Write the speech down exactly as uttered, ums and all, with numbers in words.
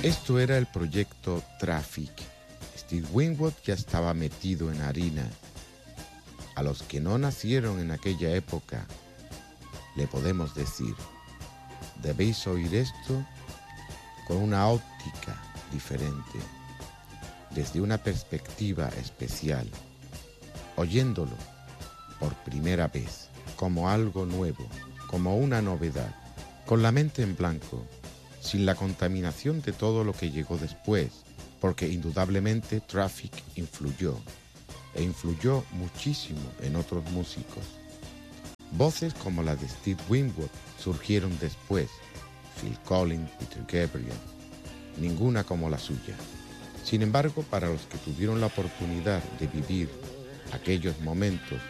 Esto era el proyecto Traffic. Steve Winwood ya estaba metido en harina. A los que no nacieron en aquella época, le podemos decir, debéis oír esto con una óptica diferente, desde una perspectiva especial, oyéndolo por primera vez, como algo nuevo, como una novedad, con la mente en blanco, sin la contaminación de todo lo que llegó después, porque indudablemente Traffic influyó, e influyó muchísimo en otros músicos. Voces como la de Steve Winwood surgieron después, Phil Collins, Peter Gabriel, ninguna como la suya. Sin embargo, para los que tuvieron la oportunidad de vivir aquellos momentos